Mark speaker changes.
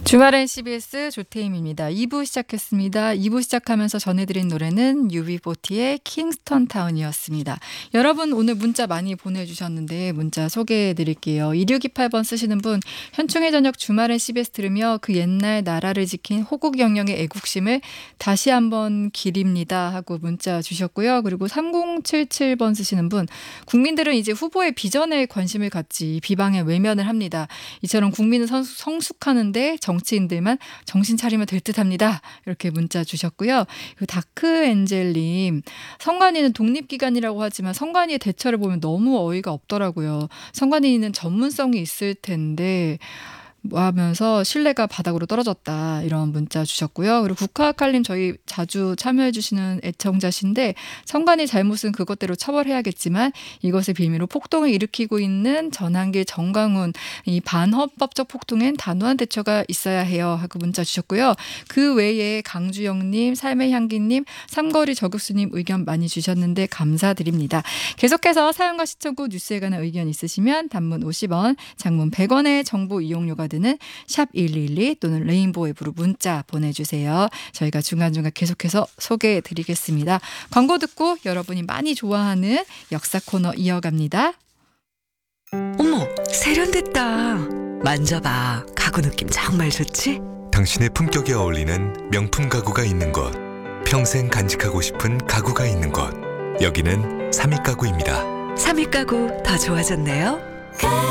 Speaker 1: 주말엔 CBS 조태임입니다. 2부 시작했습니다. 2부 시작하면서 전해드린 노래는 UB40의 킹스턴 타운이었습니다. 여러분 오늘 문자 많이 보내주셨는데 문자 소개해드릴게요. 2628번 쓰시는 분, 현충일 저녁 주말엔 CBS 들으며 그 옛날 나라를 지킨 호국 영령의 애국심을 다시 한번 기립니다 하고 문자 주셨고요. 그리고 3077번 쓰시는 분, 국민들은 이제 후보의 비전에 관심을 갖지 비방에 외면을 합니다. 이처럼 국민은 성숙하는데 정치인들만 정신 차리면 될 듯합니다. 이렇게 문자 주셨고요. 다크엔젤님, 선관위는 독립기관이라고 하지만 선관위의 대처를 보면 너무 어이가 없더라고요. 선관위는 전문성이 있을 텐데 뭐 하면서 신뢰가 바닥으로 떨어졌다, 이런 문자 주셨고요. 그리고 국화칼님, 저희 자주 참여해 주시는 애청자신데, 선관위 잘못은 그것대로 처벌해야겠지만 이것을 빌미로 폭동을 일으키고 있는 전한길, 정강훈, 이 반헌법적 폭동엔 단호한 대처가 있어야 해요 하고 문자 주셨고요. 그 외에 강주영님, 삶의 향기님, 삼거리 저격수님 의견 많이 주셨는데 감사드립니다. 계속해서 사연과 시청구 뉴스에 관한 의견 있으시면 단문 50원, 장문 100원의 정보 이용료가 드는 샵 1212 또는 레인보우 앱으로 문자 보내주세요. 저희가 중간중간 계속해서 소개해드리겠습니다. 광고 듣고 여러분이 많이 좋아하는 역사 코너 이어갑니다.
Speaker 2: 어머, 세련됐다. 만져봐. 가구 느낌 정말 좋지?
Speaker 3: 당신의 품격에 어울리는 명품 가구가 있는 곳, 평생 간직하고 싶은 가구가 있는 곳, 여기는 삼익가구입니다.
Speaker 2: 삼익가구 더 좋아졌네요.